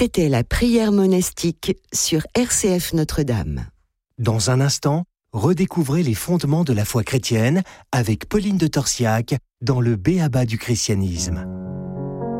C'était la prière monastique sur RCF Notre-Dame. Dans un instant, redécouvrez les fondements de la foi chrétienne avec Pauline de Torsiac dans le B.A.B.A. du christianisme.